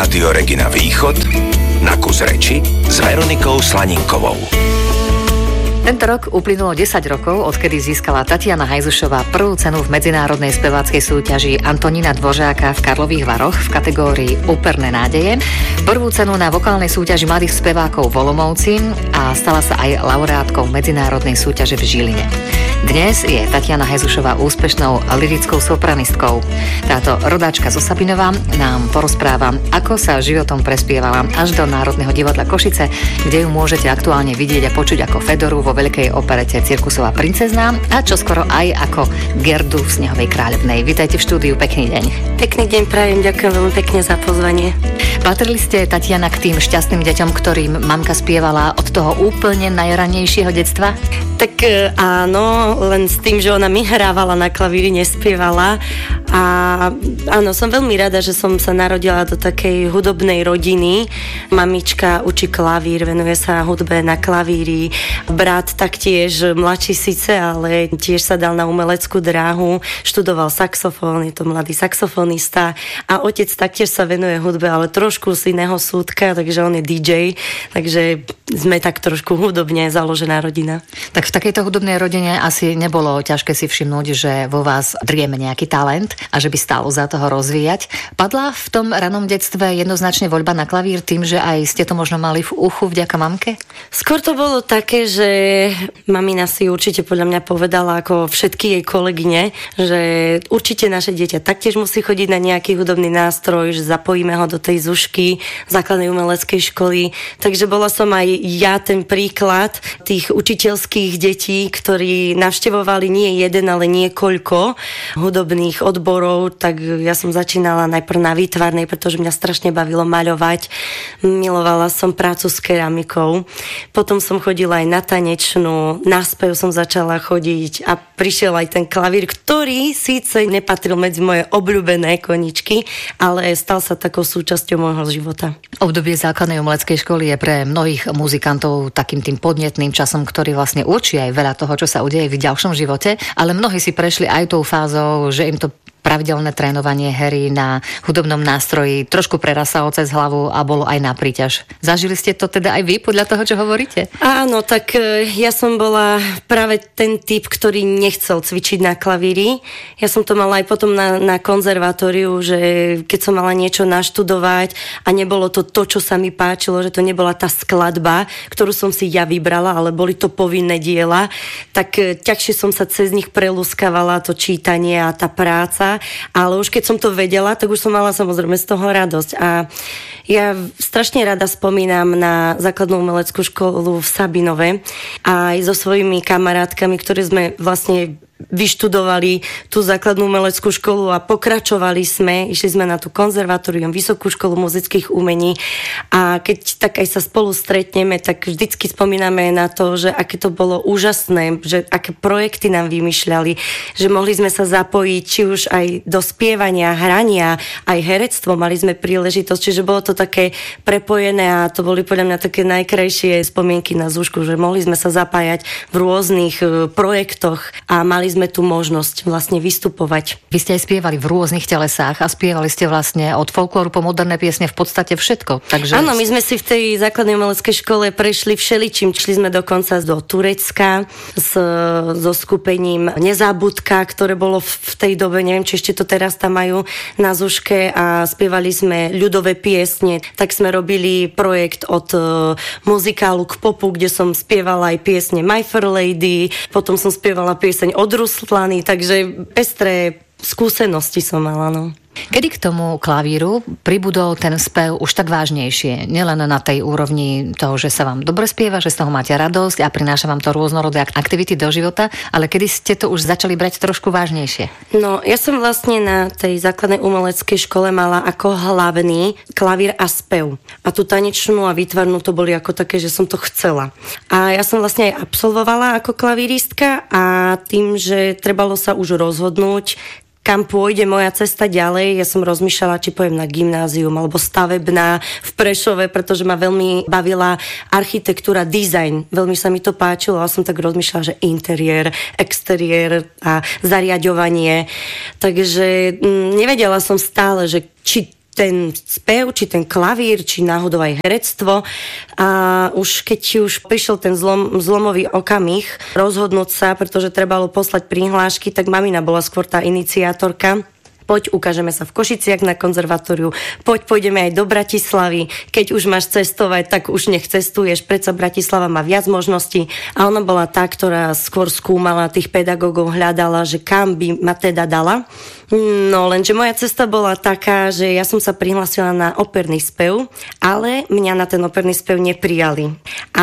Rádio Regina Východ na kus reči s Veronikou Slaninkovou. Tento rok uplynulo 10 rokov, odkedy získala Tatiana Hajzušová prvú cenu v medzinárodnej speváckej súťaži Antonína Dvořáka v Karlových Varoch v kategórii Úperné nádeje, prvú cenu na vokálnej súťaži mladých spevákov v Olomouci a stala sa aj laureátkou medzinárodnej súťaže v Žiline. Dnes je Tatiana Hajzušová úspešnou lyrickou sopranistkou. Táto rodáčka zo Sabinova nám porozpráva, ako sa životom prespievala až do Národného divadla Košice, kde ju môžete aktuálne vidieť a počuť ako Fedoru vo veľkej operete Cirkusová princezná a čoskoro aj ako Gerdu v Snehovej kráľovnej. Vítajte v štúdiu, pekný deň. Pekný deň prajem, ďakujem veľmi pekne za pozvanie. Patrili ste, Tatiana, k tým šťastným deťom, ktorým mamka spievala od toho úplne najranejšieho detstva? Tak áno, len s tým, že ona mi hrávala na klavíri, nespievala. A áno, som veľmi rada, že som sa narodila do takej hudobnej rodiny. Mamička učí klavír, venuje sa hudbe na klavíri. Brat taktiež, mladší síce, ale tiež sa dal na umeleckú dráhu. Študoval saxofón, je to mladý saxofonista. A otec taktiež sa venuje hudbe, ale trošku z iného súdka, takže on je DJ. Takže sme tak trošku hudobne založená rodina. Tak v takejto hudobnej rodine asi nebolo ťažké si všimnúť, že vo vás drieme nejaký talent a že by stálo za toho rozvíjať. Padla v tom ranom detstve jednoznačne voľba na klavír tým, že aj ste to možno mali v uchu vďaka mamke? Skôr to bolo také, že mamina si určite podľa mňa povedala, ako všetky jej kolegyne, že určite naše dieťa taktiež musí chodiť na nejaký hudobný nástroj, že zapojíme ho do tej zušky základnej umeleckej školy. Takže bola som aj ja ten príklad tých učiteľských detí, ktorí navštevovali nie jeden, ale niekoľko hudobných odborov, tak ja som začínala najprv na výtvarnej, pretože mňa strašne bavilo maľovať. Milovala som prácu s keramikou. Potom som chodila aj na tanečnú, na spev som začala chodiť a prišiel aj ten klavír, ktorý síce nepatril medzi moje obľúbené koničky, ale stal sa takou súčasťou môjho života. Obdobie základnej umeleckej školy je pre mnohých muzikantov takým tým podnetným časom, ktorý vlastne učí aj veľa toho, čo sa udeje v ďalšom živote, ale mnohí si prešli aj tou fázou, že im to pravidelné trénovanie hry na hudobnom nástroji trošku prerasalo cez hlavu a bolo aj na príťaž. Zažili ste to teda aj vy, podľa toho, čo hovoríte? Áno, tak ja som bola práve ten typ, ktorý nechcel cvičiť na klavíri. Ja som to mala aj potom na konzervatóriu, že keď som mala niečo naštudovať a nebolo to, čo sa mi páčilo, že to nebola tá skladba, ktorú som si ja vybrala, ale boli to povinné diela, tak ťažšie som sa cez nich prelúskavala to čítanie a tá práca. Ale už keď som to vedela, tak už som mala samozrejme z toho radosť. A ja strašne rada spomínam na základnú umeleckú školu v Sabinove aj so svojimi kamarátkami, ktoré sme vlastne vyštudovali tú základnú umeleckú školu a pokračovali sme, išli sme na tú konzervatórium, Vysokú školu muzických umení a keď tak aj sa spolu stretneme, tak vždycky spomíname na to, že aké to bolo úžasné, že aké projekty nám vymýšľali, že mohli sme sa zapojiť či už aj do spievania, hrania, aj herectvo, mali sme príležitosť, čiže bolo to také prepojené a to boli podľa mňa také najkrajšie spomienky na Zúšku, že mohli sme sa zapájať v rôznych projektoch a mali sme tu možnosť vlastne vystupovať. Vy ste aj spievali v rôznych telesách a spievali ste vlastne od folklóru po moderné piesne v podstate všetko. Takže... Áno, my sme si v tej základnej umeleckej škole prešli všeličím. Šli sme dokonca do Turecka so skupením Nezábudka, ktoré bolo v tej dobe, neviem, či ešte to teraz tam majú na Zuške a spievali sme ľudové piesne. Tak sme robili projekt od muzikálu k popu, kde som spievala aj piesne My Fair Lady, potom som spievala pieseň od Ruslany, takže pestré skúsenosti som mala, no. Kedy k tomu klavíru pribudol ten spev už tak vážnejšie? Nielen na tej úrovni toho, že sa vám dobre spieva, že z toho máte radosť a prináša vám to rôznorodé aktivity do života, ale kedy ste to už začali brať trošku vážnejšie? No, ja som vlastne na tej základnej umeleckej škole mala ako hlavný klavír a spev. A tú tanečnú a výtvarnú to boli ako také, že som to chcela. A ja som vlastne aj absolvovala ako klavíristka a tým, že trebalo sa už rozhodnúť, kam pôjde moja cesta ďalej. Ja som rozmýšľala, či pojem na gymnázium alebo stavebná v Prešove, pretože ma veľmi bavila architektúra, dizajn. Veľmi sa mi to páčilo a som tak rozmýšľala, že interiér, exteriér a zariaďovanie. Takže nevedela som stále, že či ten spev, či ten klavír, či náhodou aj herectvo. A už keď už prišiel ten zlomový okamih rozhodnúť sa, pretože trebalo poslať prihlášky, tak mamina bola skôr tá iniciátorka. Poď, ukážeme sa v Košiciach na konzervatóriu, pôjdeme aj do Bratislavy, keď už máš cestovať, tak už nech cestuješ, predsa Bratislava má viac možností. A ona bola tá, ktorá skôr skúmala tých pedagógov, hľadala, že kam by ma teda dala. No, lenže moja cesta bola taká, že ja som sa prihlásila na operný spev, ale mňa na ten operný spev neprijali. A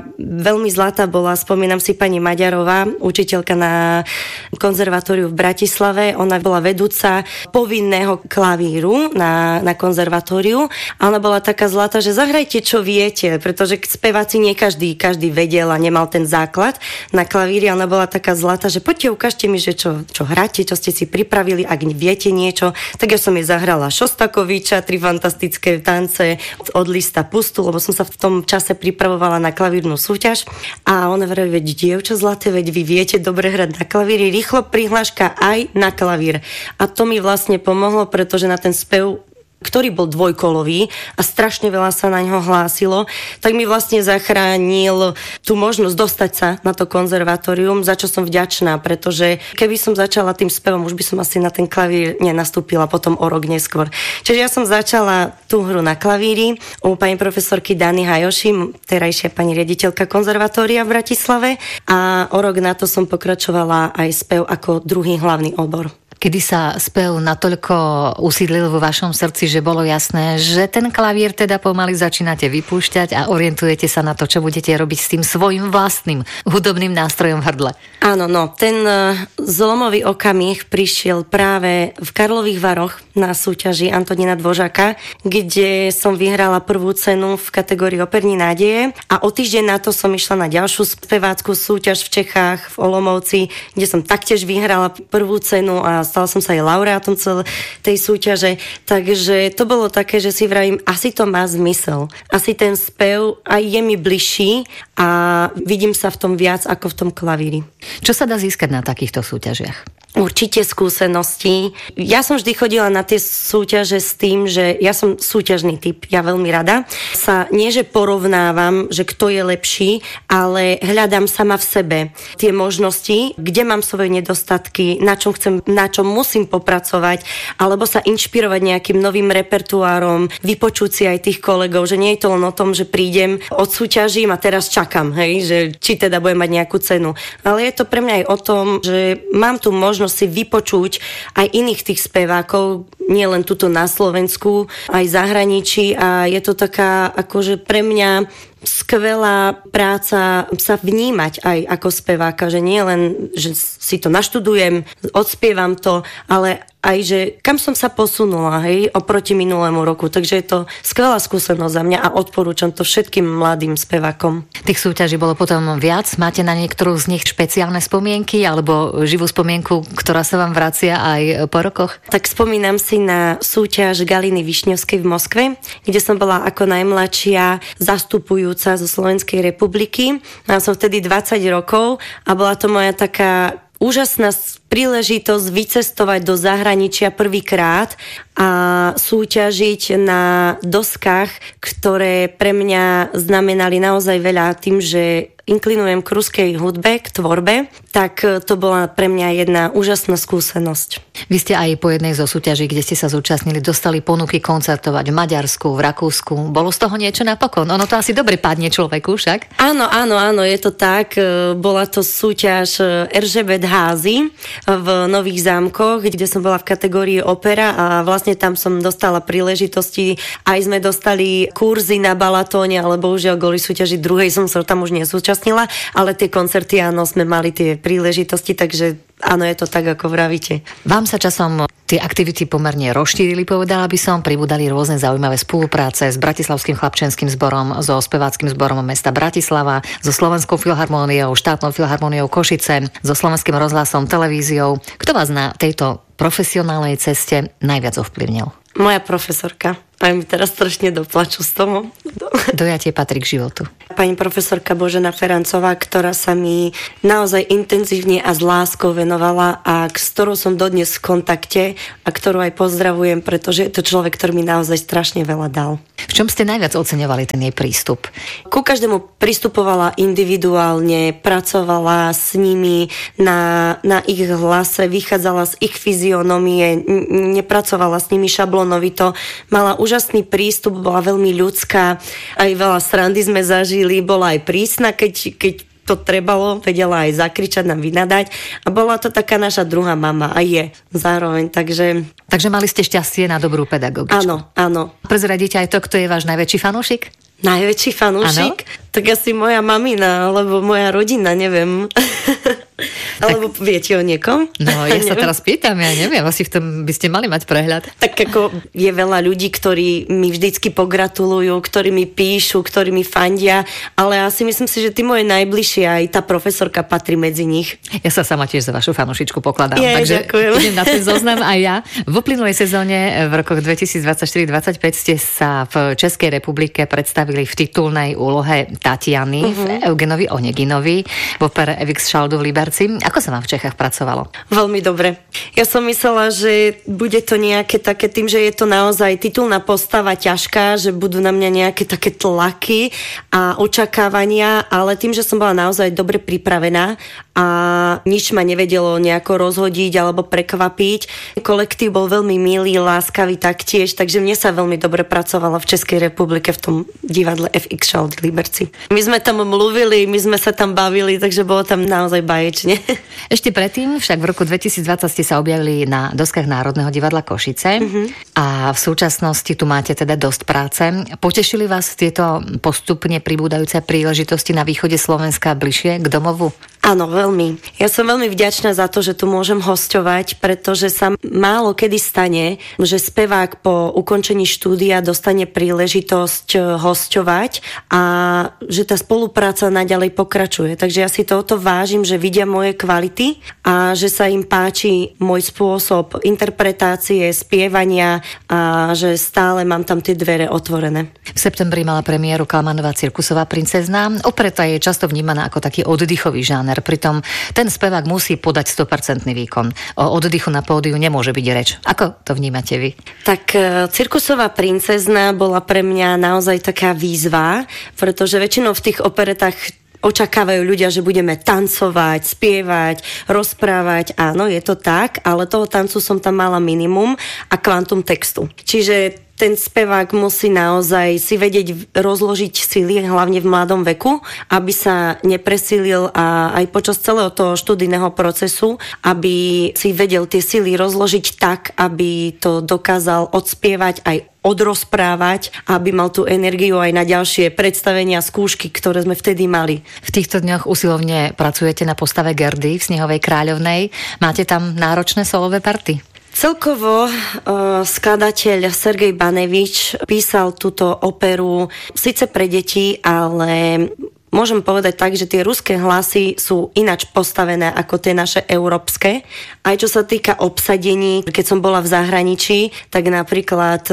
veľmi zlatá bola, spomínam si pani Maďarová, učiteľka na konzervatóriu v Bratislave, ona bola vedúca povinného klavíru na konzervatóriu a ona bola taká zlatá, že zahrajte čo viete, pretože speváci nie každý vedel a nemal ten základ na klavíri, ona bola taká zlatá, že poďte, ukážte mi, že čo hráte, čo ste si pripravili, ak viete niečo, tak ja som jej zahrala Šostakoviča, 3 fantastické tance od Lista Pustu, lebo som sa v tom čase pripravovala na klavírnu súťaž a ona vraví, veď dievča zlaté, veď vy viete dobre hrať na klavíri, rýchlo prihláška aj na klavír. A to mi vlastne pomohlo, pretože na ten spev, ktorý bol dvojkolový a strašne veľa sa na ňo hlásilo, tak mi vlastne zachránil tú možnosť dostať sa na to konzervatórium, za čo som vďačná, pretože keby som začala tým spevom, už by som asi na ten klavír nenastúpila potom o rok neskôr. Čiže ja som začala tú hru na klavíri u pani profesorky Dany Hajoši, terajšia pani riaditeľka konzervatória v Bratislave, a o rok na to som pokračovala aj spev ako druhý hlavný obor. Kedy sa spev natoľko usídlil vo vašom srdci, že bolo jasné, že ten klavír teda pomaly začínate vypúšťať a orientujete sa na to, čo budete robiť s tým svojím vlastným hudobným nástrojom v hrdle? Áno, ten zlomový okamih prišiel práve v Karlových Varoch na súťaži Antonína Dvořáka, kde som vyhrala prvú cenu v kategórii Operní nádeje a o týždeň na to som išla na ďalšiu spevácku súťaž v Čechách, v Olomouci, kde som taktiež vyhrala prvú cenu a stala som sa aj laureátom tej súťaže, takže to bolo také, že si vravím, asi to má zmysel. Asi ten spev aj je mi bližší a vidím sa v tom viac ako v tom klavíri. Čo sa dá získať na takýchto súťažiach? Určite skúsenosti. Ja som vždy chodila na tie súťaže s tým, že ja som súťažný typ, ja veľmi rada. Nie, že porovnávam, že kto je lepší, ale hľadám sama v sebe tie možnosti, kde mám svoje nedostatky, na čom musím popracovať, alebo sa inšpirovať nejakým novým repertoárom, vypočuť si aj tých kolegov, že nie je to len o tom, že prídem, odsúťažím a teraz čakám, že či teda budem mať nejakú cenu. Ale je to pre mňa aj o tom, že mám tu možnosť si vypočuť aj iných tých spevákov, nie len tuto na Slovensku, aj zahraničí, a je to taká akože pre mňa skvelá práca sa vnímať aj ako speváka, že nie len, že si to naštudujem, odspievam to, ale aj, že kam som sa posunula, oproti minulému roku. Takže je to skvelá skúsenosť za mňa a odporúčam to všetkým mladým spevákom. Tých súťaží bolo potom viac? Máte na niektorú z nich špeciálne spomienky alebo živú spomienku, ktorá sa vám vracia aj po rokoch? Tak spomínam si na súťaž Galiny Višňovskej v Moskve, kde som bola ako najmladšia zastupujúca zo Slovenskej republiky. Mám som vtedy 20 rokov a bola to moja taká úžasná príležitosť vycestovať do zahraničia prvýkrát a súťažiť na doskách, ktoré pre mňa znamenali naozaj veľa tým, že inklinujem k ruskej hudbe, k tvorbe, tak to bola pre mňa jedna úžasná skúsenosť. Vy ste aj po jednej zo súťaží, kde ste sa zúčastnili, dostali ponuky koncertovať v Maďarsku, v Rakúsku. Bolo z toho niečo napokon? Ono to asi dobre padne človeku, však? Áno, je to tak. Bola to súťaž Erzsébet házy v Nových Zámkoch, kde som bola v kategórii opera a vlastne tam som dostala príležitosti. Aj sme dostali kurzy na Balatóne, ale bohužiaľ kvôli súťaži druhej som sa tam už nezúčastnila, ale tie koncerty, áno, sme mali tie príležitosti, takže áno, je to tak, ako vravíte. Vám sa časom tie aktivity pomerne rozšírili, povedala by som, pribudali rôzne zaujímavé spolupráce s Bratislavským chlapčenským zborom, so speváckym zborom mesta Bratislava, so Slovenskou filharmóniou, štátnou filharmóniou Košice, so Slovenským rozhlasom, televíziou. Kto vás na tejto profesionálnej ceste najviac ovplyvnil? Moja profesorka. Aj mi teraz strašne doplaču z toho. Dojatie patrí k životu. pani profesorka Božena Ferancová, ktorá sa mi naozaj intenzívne a s láskou venovala a s ktorou som dodnes v kontakte a ktorú aj pozdravujem, pretože je to človek, ktorý mi naozaj strašne veľa dal. V čom ste najviac oceňovali ten jej prístup? Ku každému pristupovala individuálne, pracovala s nimi na ich hlase, vychádzala z ich fyzionomie, nepracovala s nimi šablonovito, mala úžasný prístup, bola veľmi ľudská, aj veľa srandy sme zažili, bola aj prísna, keď to trebalo, vedela aj zakričať, nám vynadať a bola to taká naša druhá mama a je zároveň, takže mali ste šťastie na dobrú pedagogičku. Áno. Prezradíte aj to, kto je váš najväčší fanúšik? Najväčší fanúšik? Tak asi moja mamina, alebo moja rodina, neviem. Alebo viete o niekom? No, ja sa teraz pýtam, ja neviem, asi v tom by ste mali mať prehľad. Tak ako je veľa ľudí, ktorí mi vždycky pogratulujú, ktorí mi píšu, ktorí mi fandia, ale asi myslím si, že tí moje najbližšie, aj tá profesorka patrí medzi nich. Ja sa sama tiež za vašu fanúšičku pokladám, takže ďakujem. Idem na ten zoznam aj ja. V uplynulej sezóne v rokoch 2024-2025 ste sa v Českej republike predstavili v titulnej úlohe Tatiany v Eugenovi Oneginovi v opere Evix Šaldu v Liberci. Ako sa vám v Čechách pracovalo? Veľmi dobre. Ja som myslela, že bude to nejaké také, tým, že je to naozaj titulná postava ťažká, že budú na mňa nejaké také tlaky a očakávania, ale tým, že som bola naozaj dobre pripravená a nič ma nevedelo nejako rozhodiť alebo prekvapiť. Kolektív bol veľmi milý, láskavý taktiež, takže mne sa veľmi dobre pracovalo v Českej republike v tom divadle FX Šaldy v Liberci. My sme tam mluvili, my sme sa tam bavili, takže bolo tam naozaj baječne. Ešte predtým, však v roku 2020 ste sa objavili na doskách Národného divadla Košice a v súčasnosti tu máte teda dosť práce. Potešili vás tieto postupne pribúdajúce príležitosti na východe Slovenska bližšie k domovu? Áno, veľmi. Ja som veľmi vďačná za to, že tu môžem hosťovať, pretože sa málo kedy stane, že spevák po ukončení štúdia dostane príležitosť hosťovať a že tá spolupráca naďalej pokračuje. Takže ja si toto vážim, že vidia moje kvality a že sa im páči môj spôsob interpretácie, spievania a že stále mám tam tie dvere otvorené. V septembri mala premiéru Kalmanová cirkusová princezna. Opereta je často vnímaná ako taký oddychový žáner. Pritom ten spevák musí podať 100% výkon. O oddychu na pódiu nemôže byť reč. Ako to vnímate vy? Tak cirkusová princezna bola pre mňa naozaj taká výzva, pretože väčšinou v tých operetách očakávajú ľudia, že budeme tancovať, spievať, rozprávať. Áno, je to tak, ale toho tancu som tam mala minimum a kvantum textu. Čiže ten spevák musí naozaj si vedieť rozložiť sily, hlavne v mladom veku, aby sa nepresílil a aj počas celého toho študijného procesu, aby si vedel tie sily rozložiť tak, aby to dokázal odspievať aj odrozprávať, aby mal tú energiu aj na ďalšie predstavenia, skúšky, ktoré sme vtedy mali. V týchto dňoch usilovne pracujete na postave Gerdy v Snehovej kráľovnej. Máte tam náročné solové party? Celkovo skladateľ Sergej Banevič písal túto operu síce pre deti, ale môžem povedať tak, že tie ruské hlasy sú ináč postavené ako tie naše európske. Aj čo sa týka obsadení, keď som bola v zahraničí, tak napríklad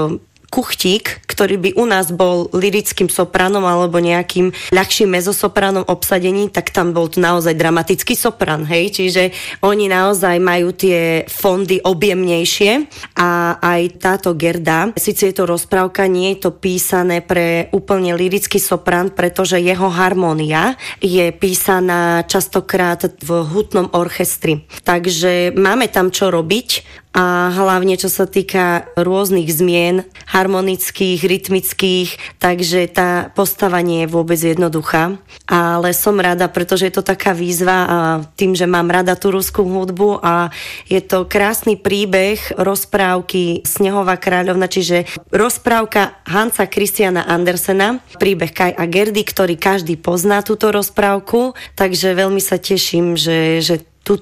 Kuchtík, ktorý by u nás bol lyrickým sopranom alebo nejakým ľahším mezosopranom obsadení, tak tam bol tu naozaj dramatický sopran, hej, čiže oni naozaj majú tie fondy objemnejšie a aj táto Gerda, síce je to rozprávka, nie je to písané pre úplne lyrický sopran, pretože jeho harmónia je písaná častokrát v hutnom orchestri. Takže máme tam čo robiť a hlavne čo sa týka rôznych zmien, harmonických, rytmických, takže tá postava nie je vôbec jednoduchá. Ale som rada, pretože je to taká výzva a tým, že mám rada tú ruskú hudbu a je to krásny príbeh rozprávky Snehová kráľovna, čiže rozprávka Hansa Christiana Andersena, príbeh Kaj a Gerdy, ktorý každý pozná túto rozprávku, takže veľmi sa teším, že túto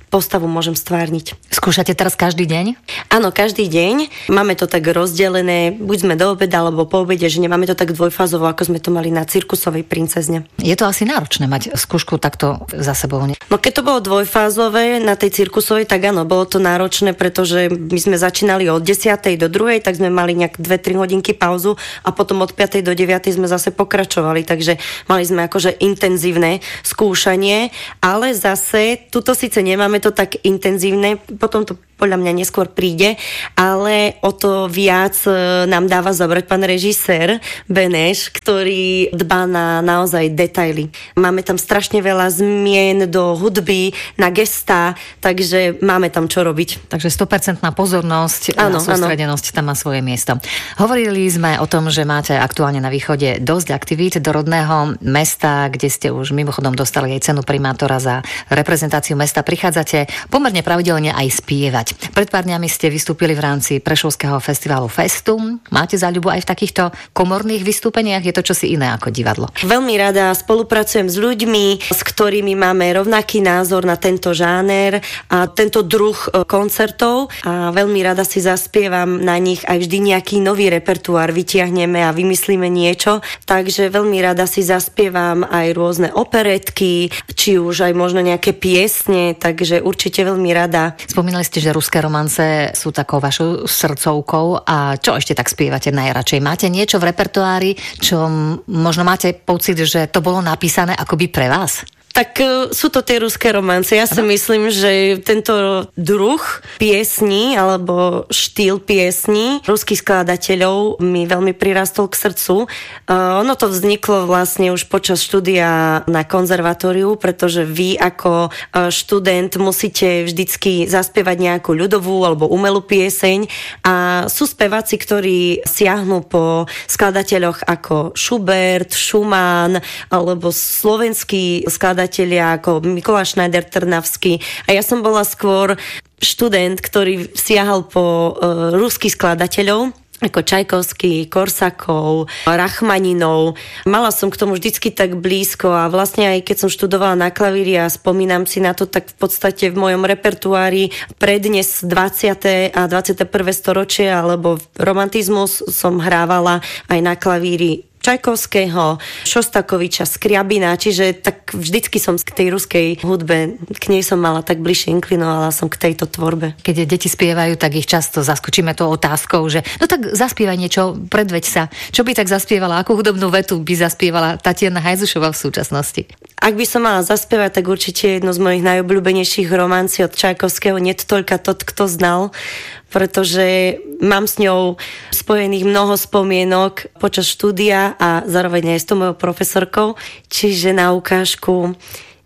postavu môžem stvárniť. Skúšate teraz každý deň? Áno, každý deň. Máme to tak rozdelené, buď sme do obeda, alebo po obede, že nemáme to tak dvojfázovo, ako sme to mali na cirkusovej princezne. Je to asi náročné mať skúšku takto za sebou. No keď to bolo dvojfázové na tej cirkusovej, tak áno, bolo to náročné, pretože my sme začínali od 10:00 do 2:00, tak sme mali nejak 2-3 hodinky pauzu a potom od 5:00 do 9:00 sme zase pokračovali, takže mali sme akože intenzívne skúšanie, ale zase tuto síce nemáme to tak intenzívne, potom to podľa mňa neskôr príde, ale o to viac nám dáva zobrať pán režisér Beneš, ktorý dbá na naozaj detaily. Máme tam strašne veľa zmien do hudby, na gestá, takže máme tam čo robiť. Takže 100% pozornosť a sústredenosť tam má svoje miesto. Hovorili sme o tom, že máte aktuálne na východe dosť aktivít do rodného mesta, kde ste už mimochodom dostali aj cenu primátora za reprezentáciu mesta. Prichádzate pomerne pravidelne aj spievať. Pred pár dňami ste vystúpili v rámci Prešovského festivalu Festum. Máte záľubu aj v takýchto komorných vystúpeniach? Je to čosi iné ako divadlo? Veľmi rada spolupracujem s ľuďmi, s ktorými máme rovnaký názor na tento žáner a tento druh koncertov a veľmi rada si zaspievam na nich aj vždy nejaký nový repertoár vytiahneme a vymyslíme niečo. Takže veľmi rada si zaspievam aj rôzne operetky, či už aj možno nejaké piesne, takže určite veľmi rada. Spomínali ste, že ruské romance sú takou vašou srdcovkou a čo ešte tak spievate najradšej? Máte niečo v repertoári, čo možno máte pocit, že to bolo napísané akoby pre vás? Tak sú to tie ruské romance. Ja si myslím, že tento druh piesní alebo štýl piesní ruských skladateľov mi veľmi prirastol k srdcu. Ono to vzniklo vlastne už počas štúdia na konzervatóriu, pretože vy ako študent musíte vždycky zaspievať nejakú ľudovú alebo umelú pieseň a sú speváci, ktorí siahnu po skladateľoch ako Schubert, Schumann alebo slovenský skladateľ ako Mikuláš Schneider-Trnavský. A ja som bola skôr študent, ktorý siahal po ruských skladateľov, ako Čajkovský, Korsakov, Rachmaninov. Mala som k tomu vždycky tak blízko a vlastne aj keď som študovala na klavíri a spomínam si na to, tak v podstate v mojom repertoári prednes 20. a 21. storočie alebo romantizmus som hrávala aj na klavíri Čajkovského, Šostakoviča, Skriabina, čiže tak vždycky som k tej ruskej hudbe, k nej som mala tak bližšie, inklinovala som k tejto tvorbe. Keď deti spievajú, tak ich často zaskočíme to otázkou, že no tak zaspievaj niečo, predveď sa. Čo by tak zaspievala, akú hudobnú vetu by zaspievala Tatiana Hajzušová v súčasnosti? Ak by som mala zaspievať, tak určite jedno z mojich najobľúbenejších romancí od Čajkovského Nie toľka tot, kto znal, pretože mám s ňou spojených mnoho spomienok počas štúdia a zároveň aj s tou mojou profesorkou, čiže na ukážku